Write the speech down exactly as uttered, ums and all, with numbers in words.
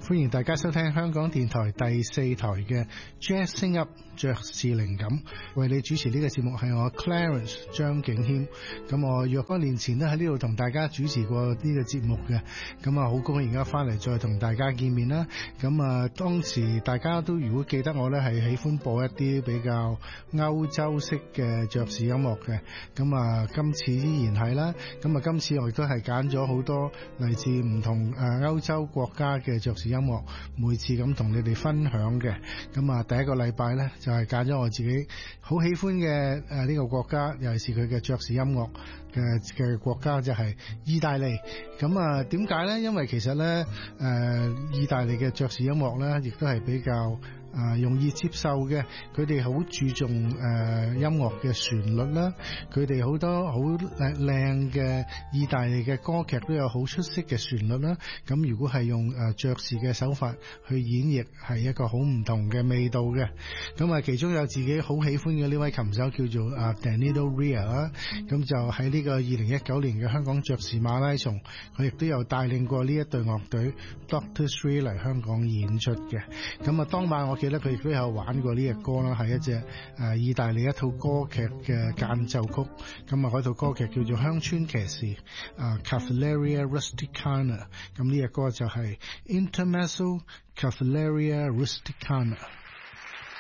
歡迎大家收聽香港電台第四台嘅 Jazz Sing Up 爵士靈感，為你主持呢個節目係我 Clarence 張敬軒。咁我若干年前咧喺呢度同大家主持過呢個節目嘅，咁啊好高興而家翻嚟再同大家見面啦。咁啊當時大家都如果記得我咧係喜歡播一啲比較歐洲式嘅爵士音樂嘅，咁啊今次依然係啦。咁啊今次我亦都係揀咗好多嚟自唔同誒歐洲國家嘅爵士音樂，每次咁同你哋分享嘅。咁啊第一個禮拜咧就係揀咗我自己好喜歡嘅誒呢個國家，尤其是佢嘅爵士音樂嘅嘅國家就係意大利。咁啊點解咧？因為其實咧誒、呃、意大利嘅爵士音樂咧亦都係比較啊、呃，容易接受嘅，佢哋好注重誒、呃、音樂嘅旋律啦，佢哋好多好靚嘅意大利嘅歌劇都有好出色嘅旋律啦。咁如果係用誒爵士嘅手法去演繹，係一個好唔同嘅味道嘅。咁啊，其中有自己好喜歡嘅呢位琴手叫做啊 Danilo Ria 啦，咁就喺呢個二零一九年嘅香港爵士馬拉松，佢亦都有帶領過呢一隊樂隊 Doctor Three 嚟香港演出嘅。咁啊，當晚我記得佢亦都有玩過呢隻歌啦，係一隻誒、呃、意大利一套歌劇嘅間奏曲。咁啊，嗰套歌劇叫做《鄉村騎士》啊 Cavalleria Rusticana。咁呢隻歌就係 Intermezzo Cavalleria Rusticana。